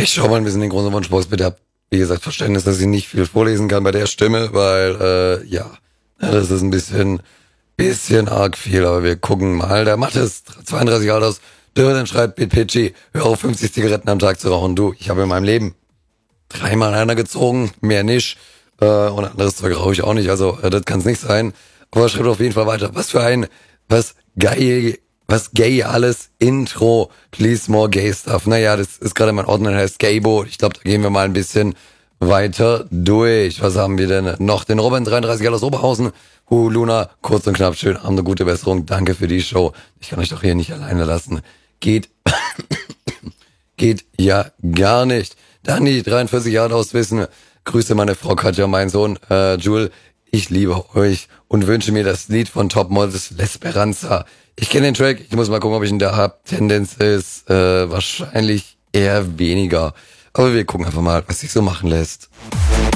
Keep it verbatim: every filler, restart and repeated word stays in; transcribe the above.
Ich schau mal ein bisschen den großen Wunschbox. Bitte habt, wie gesagt, Verständnis, dass ich nicht viel vorlesen kann bei der Stimme, weil, äh, ja, das ist ein bisschen, bisschen arg viel, aber wir gucken mal. Der Mathe ist zweiunddreißig Jahre alt aus. Dürren schreibt, P P G, hör auf fünfzig Zigaretten am Tag zu rauchen. Du, ich habe in meinem Leben dreimal einer gezogen, mehr nicht. Äh, und anderes Zeug rauche ich auch nicht, also äh, das kann es nicht sein. Aber schreibt auf jeden Fall weiter. Was für ein, was geil, was gay alles. Intro, please more gay stuff. Naja, das ist gerade mein Ordner, der heißt Gaybo. Ich glaube, da gehen wir mal ein bisschen weiter durch. Was haben wir denn noch? Den Robin, dreiunddreißig Jahre aus Oberhausen. Hu, Luna, kurz und knapp, schön, Abend, gute Besserung. Danke für die Show. Ich kann euch doch hier nicht alleine lassen. Geht, geht ja gar nicht. Dani, dreiundvierzig Jahre aus Wissen. Grüße meine Frau Katja, mein Sohn, äh, Jule. Ich liebe euch und wünsche mir das Lied von Top Models, L'Esperanza. Ich kenne den Track, ich muss mal gucken, ob ich ihn da hab. Tendenz ist äh, wahrscheinlich eher weniger. Aber wir gucken einfach mal, was sich so machen lässt.